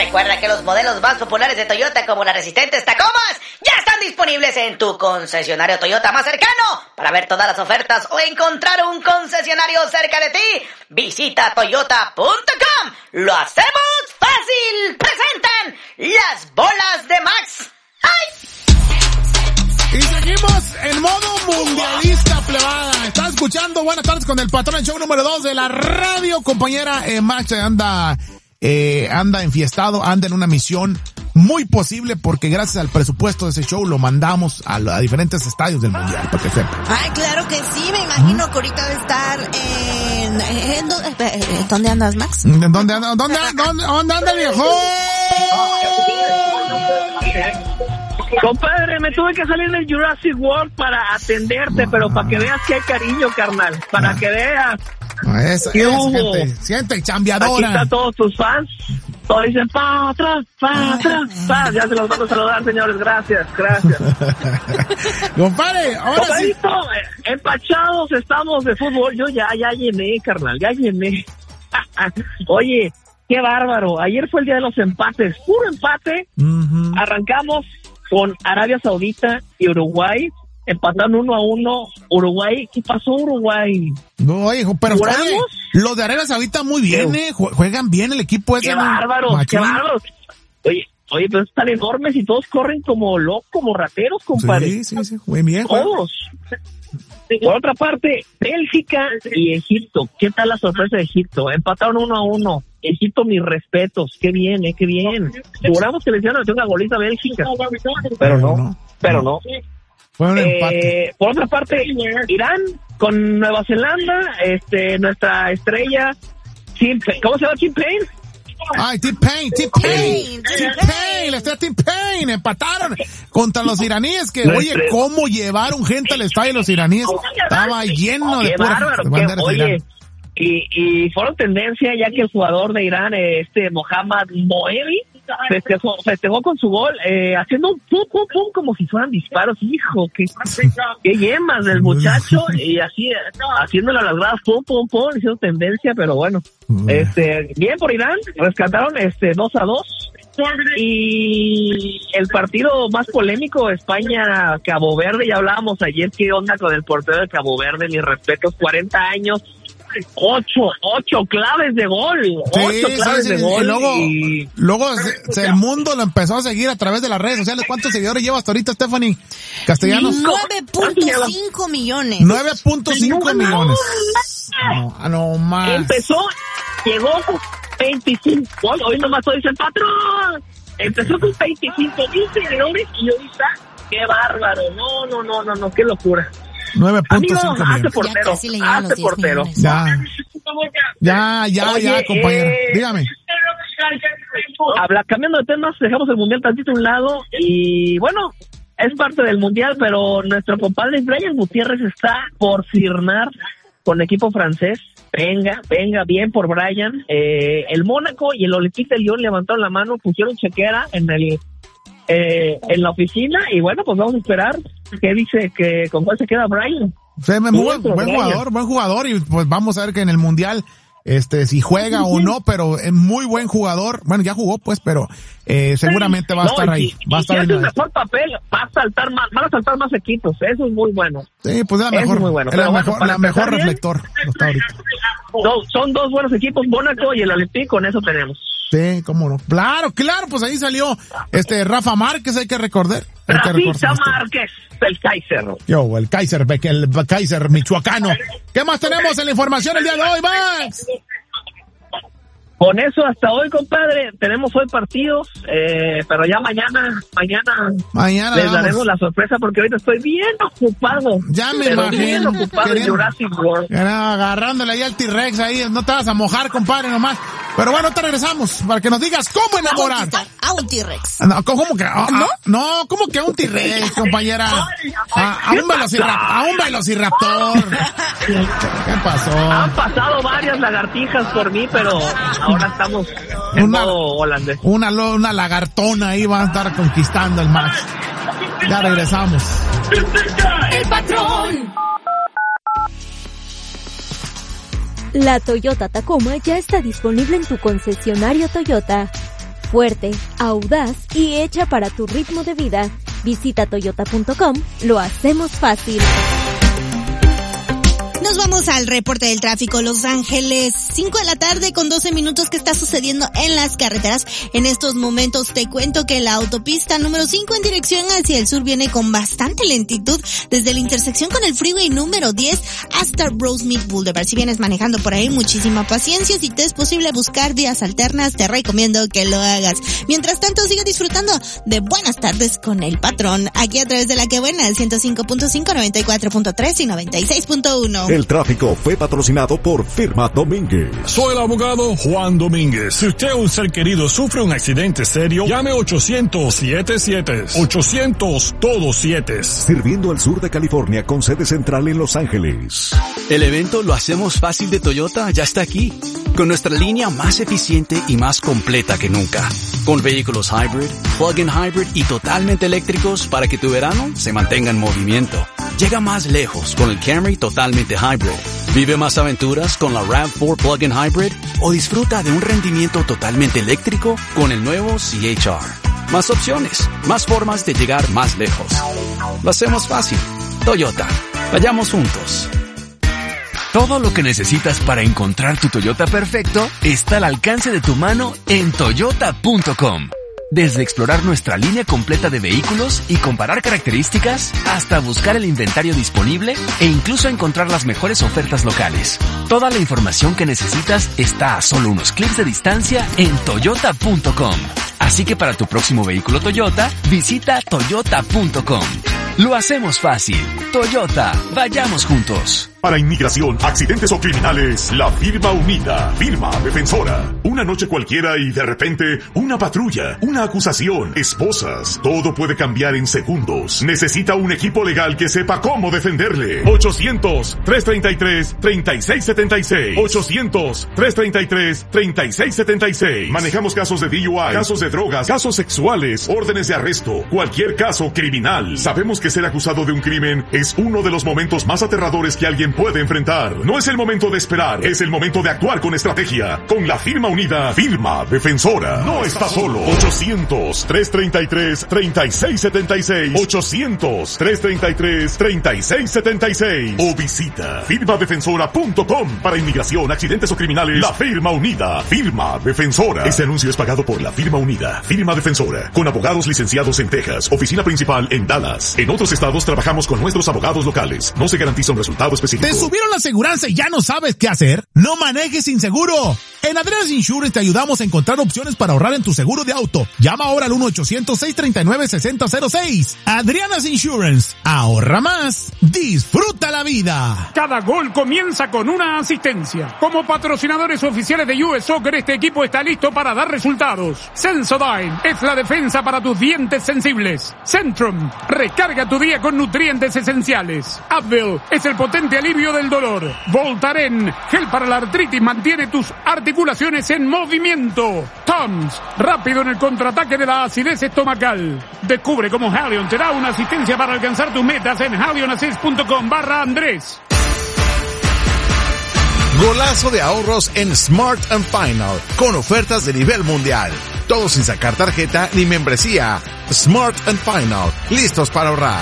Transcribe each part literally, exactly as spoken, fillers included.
Recuerda que los modelos más populares de Toyota, como las resistentes Tacomas, ya están disponibles en tu concesionario Toyota más cercano. Para ver todas las ofertas o encontrar un concesionario cerca de ti, visita toyota punto com. ¡Lo hacemos fácil! Presentan las bolas de Max. ¡Ay! Y seguimos en modo mundialista, plebada. Estás escuchando Buenas Tardes con el Patrón, el show número dos de la radio. Compañera, eh, Max anda, eh, anda enfiestado, anda en una misión muy posible porque gracias al presupuesto de ese show lo mandamos a, a diferentes estadios del mundial, para que sepan. Ay, claro que sí, me imagino ¿Mm? que ahorita debe estar en... en, en, en ¿Dónde andas, Max? ¿Dónde anda, dónde, dónde, dónde anda, viejo? Compadre, me tuve que salir del Jurassic World para atenderte, pero para que veas que hay cariño, carnal, para que veas. Eso, ¿Qué es, hubo? Gente, siente chambeadora. Aquí están todos tus fans. Todos dicen, pa atrás, pa atrás, pa. Ya se los vamos a saludar, señores. Gracias, gracias. Compadre, ahora Compadrito, sí. Empachados estamos de fútbol. Yo ya, ya llené, carnal, ya llené. Oye, qué bárbaro. Ayer fue el día de los empates. Puro empate. Uh-huh. Arrancamos con Arabia Saudita y Uruguay. Empataron uno a uno. Uruguay, ¿qué pasó, Uruguay? No, hijo, pero oye, los de Arabia Saudita muy bien, eh. Juegan bien el equipo ese. Qué bárbaros, qué bárbaros. Oye, oye, pero están enormes y todos corren como locos, como rateros, compadre. Sí, sí, sí, muy bien. Todos. Por otra parte, Bélgica y Egipto. ¿Qué tal la sorpresa de Egipto? Empataron uno a uno. Egipto, mis respetos. Qué bien, eh, qué bien. Juramos que le hicieron una golita a Bélgica. Pero no, pero no. Fue un eh, empate. Por otra parte, Irán con Nueva Zelanda, este, nuestra estrella, Tim, ¿cómo se llama? Tim Payne. Ay, Tim Payne, Tim Payne, Tim Payne, la estrella Tim Payne, empataron contra los iraníes, que oye, cómo llevaron gente al estadio los iraníes, estaba lleno de banderas de Irán. Y, y fueron tendencia ya que el jugador de Irán, este Mohammad Moebi, festejó, festejó con su gol, eh, haciendo un pum, pum, pum, como si fueran disparos. Hijo, qué, qué yemas del muchacho, y así, haciéndole a las gradas, pum, pum, pum, hicieron tendencia, pero bueno, este, bien por Irán, rescataron este dos a dos. Y el partido más polémico, España-Cabo Verde, ya hablábamos ayer, qué onda con el portero de Cabo Verde, mis respetos, cuarenta años, ocho, ocho claves de gol, ocho sí, claves sí, sí. de gol. Y luego, y... luego se, se, el mundo lo empezó a seguir a través de las redes sociales. ¿Cuántos seguidores lleva hasta ahorita, Stephanie Castellanos? nueve punto cinco millones. nueve punto cinco millones. No, no más. Empezó, llegó con veinticinco, hoy, hoy nomás hoy dice el patrón, empezó con veinticinco mil seguidores y ahorita, qué bárbaro, no, no, no, no, no, qué locura. nueve punto cinco millones. Hace portero, hace portero. Ya, ya, ya, Oye, ya, compañera, eh, dígame. Habla, cambiando de temas, dejamos el mundial tantito a un lado y bueno, es parte del mundial, pero nuestro compadre Brian Gutiérrez está por firmar con el equipo francés. Venga, venga, bien por Brian. Eh, el Mónaco y el Olympique de Lyon levantaron la mano, pusieron chequera en el eh, en la oficina y bueno, pues vamos a esperar qué dice, que con cuál se queda Brian. Sí, muy, buen, buen jugador, buen jugador y pues vamos a ver que en el mundial este si juega o no, pero es muy buen jugador. Bueno, ya jugó pues, pero eh, seguramente va a estar no, ahí. Y, va a y estar si ahí. hace un mejor papel, va a saltar más, van a saltar más equipos. Eso es muy bueno. Sí, pues es la mejor, es muy bueno. es la mejor, bueno, la mejor reflector. Está ahorita. No, son dos buenos equipos, Mónaco y el Olympique, con eso tenemos. Sí, cómo no. Claro, claro, pues ahí salió este Rafa Márquez, hay que recordar. Hay que Rafita Márquez, el Kaiser. Yo, el Kaiser, el Kaiser michoacano. ¿Qué más tenemos en la información el día de hoy, Max? Con eso hasta hoy, compadre, tenemos hoy partidos, eh, pero ya mañana, mañana, mañana les vamos. daremos la sorpresa porque ahorita estoy bien ocupado. Ya me pero imagino. Bien ocupado en Jurassic World. Agarrándole ahí al T-Rex ahí, no te vas a mojar, compadre, nomás. Pero bueno, te regresamos para que nos digas cómo enamorar. A un T-Rex. No, ¿cómo que? A, ¿No? A, no, ¿cómo que a un T-Rex, compañera? A, a un velociraptor. A un velociraptor. ¿Qué pasó? Han pasado varias lagartijas por mí, pero ahora estamos en una, modo holandés. Una, una lagartona ahí va a estar conquistando el Max. Ya regresamos. El patrón. La Toyota Tacoma ya está disponible en tu concesionario Toyota. Fuerte, audaz y hecha para tu ritmo de vida. Visita toyota punto com, lo hacemos fácil. Nos vamos al reporte del tráfico. Los Ángeles, cinco de la tarde con doce minutos. ¿Qué está sucediendo en las carreteras? En estos momentos te cuento que la autopista número cinco en dirección hacia el sur viene con bastante lentitud desde la intersección con el freeway número diez hasta Rosemead Boulevard. Si vienes manejando por ahí, muchísima paciencia. Si te es posible buscar vías alternas, te recomiendo que lo hagas. Mientras tanto, sigue disfrutando de Buenas Tardes con el Patrón, aquí a través de La Que Buena, ciento cinco punto cinco, noventa y cuatro punto tres y noventa y seis punto uno. El tráfico fue patrocinado por Firma Domínguez. Soy el abogado Juan Domínguez. Si usted o un ser querido sufre un accidente serio, llame ochocientos siete siete. ochocientos todos siete. Sirviendo al sur de California con sede central en Los Ángeles. El evento Lo Hacemos Fácil de Toyota ya está aquí, con nuestra línea más eficiente y más completa que nunca. Con vehículos hybrid, plug-in hybrid y totalmente eléctricos para que tu verano se mantenga en movimiento. Llega más lejos con el Camry totalmente hybrid. Vive más aventuras con la RAV cuatro plug-in hybrid o disfruta de un rendimiento totalmente eléctrico con el nuevo C H R. Más opciones, más formas de llegar más lejos. Lo hacemos fácil. Toyota. Vayamos juntos. Todo lo que necesitas para encontrar tu Toyota perfecto está al alcance de tu mano en toyota punto com. Desde explorar nuestra línea completa de vehículos y comparar características, hasta buscar el inventario disponible e incluso encontrar las mejores ofertas locales. Toda la información que necesitas está a solo unos clics de distancia en toyota punto com. Así que para tu próximo vehículo Toyota, visita toyota punto com. Lo hacemos fácil. Toyota, vayamos juntos. Para inmigración, accidentes o criminales, la firma unida, firma defensora. Una noche cualquiera y de repente, una patrulla, una acusación, esposas. Todo puede cambiar en segundos. Necesita un equipo legal que sepa cómo defenderle. ochocientos, trescientos treinta y tres, treinta y seis setenta y seis. ochocientos, trescientos treinta y tres, treinta y seis setenta y seis. Manejamos casos de D U I, casos de drogas, casos sexuales, órdenes de arresto, cualquier caso criminal. Sabemos que ser acusado de un crimen es uno de los momentos más aterradores que alguien puede enfrentar. No es el momento de esperar, es el momento de actuar con estrategia. Con la firma unida, firma defensora. No está solo. ochocientos, trescientos treinta y tres, treinta y seis setenta y seis. ochocientos, trescientos treinta y tres, treinta y seis setenta y seis. O visita firma defensora punto com. Para inmigración, accidentes o criminales, la firma unida, firma defensora. Este anuncio es pagado por la firma unida, firma defensora, con abogados licenciados en Texas, oficina principal en Dallas. En otros estados trabajamos con nuestros abogados locales. No se garantiza un resultado específico. ¿Te subieron la aseguranza y ya no sabes qué hacer? No manejes sin seguro. En Adriana's Insurance te ayudamos a encontrar opciones para ahorrar en tu seguro de auto. Llama ahora al uno ochocientos, seiscientos treinta y nueve, sesenta cero seis. Adriana's Insurance. Ahorra más. Disfruta la vida. Cada gol comienza con una asistencia. Como patrocinadores oficiales de U S Soccer, este equipo está listo para dar resultados. Sensodyne es la defensa para tus dientes sensibles. Centrum, recarga tu día con nutrientes esenciales. Advil es el potente alivio del dolor. Voltaren, gel para la artritis, mantiene tus articulaciones en movimiento. Tums, rápido en el contraataque de la acidez estomacal. Descubre cómo Halion te da una asistencia para alcanzar tus metas en halionassist punto com barra Andrés. Golazo de ahorros en Smart and Final, con ofertas de nivel mundial. Todo sin sacar tarjeta ni membresía. Smart and Final, listos para ahorrar.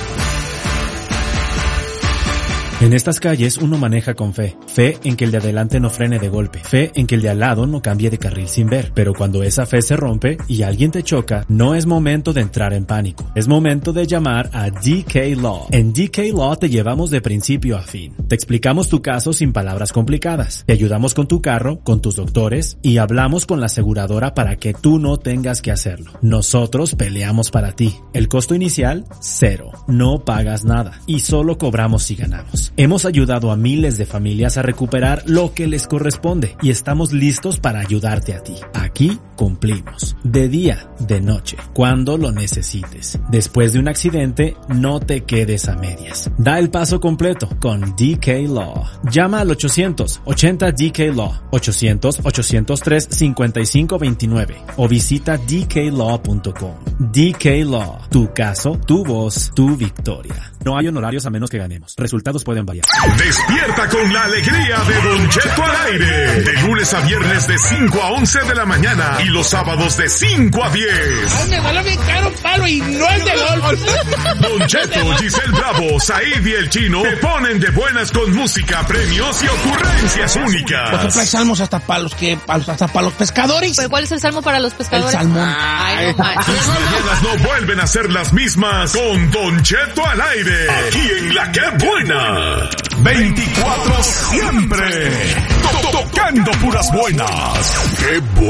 En estas calles uno maneja con fe. Fe en que el de adelante no frene de golpe. Fe en que el de al lado no cambie de carril sin ver. Pero cuando esa fe se rompe y alguien te choca, no es momento de entrar en pánico. Es momento de llamar a D K Law. En D K Law te llevamos de principio a fin. Te explicamos tu caso sin palabras complicadas. Te ayudamos con tu carro, con tus doctores y hablamos con la aseguradora para que tú no tengas que hacerlo. Nosotros peleamos para ti. El costo inicial, cero. No pagas nada. Y solo cobramos si ganamos. Hemos ayudado a miles de familias a recuperar lo que les corresponde y estamos listos para ayudarte a ti. Aquí cumplimos. De día, de noche, cuando lo necesites. Después de un accidente, no te quedes a medias. Da el paso completo con D K Law. Llama al ochocientos, ochenta D K Law, ochocientos, ochocientos tres, cincuenta y cinco veintinueve o visita d k law punto com. D K Law, tu caso, tu voz, tu victoria. No hay honorarios a menos que ganemos. Resultados pueden variar. Despierta con la alegría de Don Cheto al aire. De lunes a viernes de cinco a once de la mañana y los sábados de cinco a diez. Ay, me vale bien caro palo y no es de golf. Don Cheto, Giselle Bravo, Said y el Chino te ponen de buenas con música, premios y ocurrencias únicas. Por ejemplo, hay salmos hasta para los que, hasta para los pescadores. ¿Pero cuál es el salmo para los pescadores? El salmón. Ay, no manches. Las mañanas no vuelven a ser las mismas con Don Cheto al aire. Aquí en La Que Buena. veinticuatro siempre. Tocando puras buenas. ¡Qué buena!